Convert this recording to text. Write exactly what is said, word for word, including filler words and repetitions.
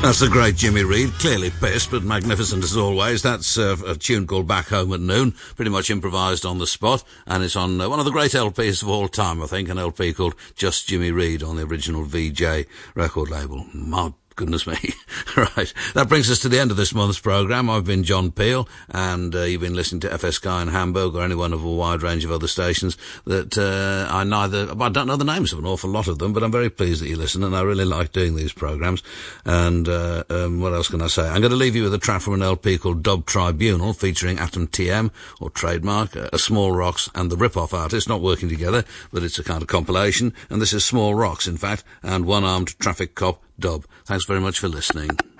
That's the great Jimmy Reed, clearly pissed, but magnificent as always. That's uh, a tune called Back Home at Noon, pretty much improvised on the spot, and it's on uh, one of the great L Ps of all time, I think, an L P called Just Jimmy Reed on the original V J record label. My goodness me. Right, that brings us to the end of this month's programme. I've been John Peel, and uh, you've been listening to F S K in Hamburg, or any one of a wide range of other stations that uh, I neither, I don't know the names of an awful lot of them, but I'm very pleased that you listen, and I really like doing these programmes. And uh, um, what else can I say? I'm going to leave you with a track from an L P called Dub Tribunal, featuring Atom T M, or Trademark, uh, Small Rocks, and the Rip-Off Artist, not working together, but it's a kind of compilation, and this is Small Rocks, in fact, and One Armed Traffic Cop Dub. Thanks very much for listening.